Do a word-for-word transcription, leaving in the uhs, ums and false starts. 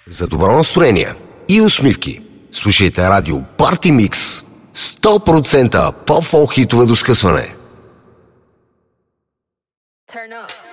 За добро настроение и усмивки слушайте радио Party Mix. сто процента по-фолк хитове до скъсване. Turn up.